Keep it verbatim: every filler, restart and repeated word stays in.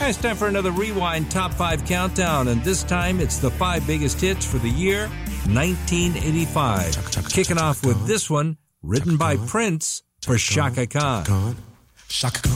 Now it's time for another Rewind Top five Countdown, and this time it's the five biggest hits for the year nineteen eighty-five. Chaka, chaka, Kicking chaka, off chaka, with this one, written Chaka by Khan. Prince for Shaka Khan. Khan. Shaka Khan.